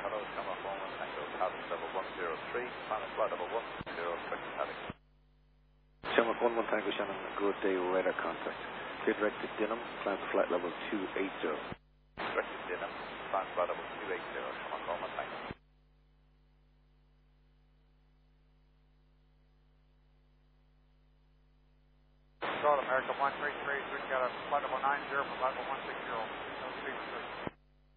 hello, Shamrock 11 Tango, Paris level 103, final flight level 10, correct static. Shamrock 11 Tango, Shannon, good day, radar contact. Clear direct to Denham, climb to flight level 280. Direct to Denham, climb flight level 280, Shamrock 11 Tango. Charlotte America 133, we got a flight level 90 for flight level 160, no speed restriction.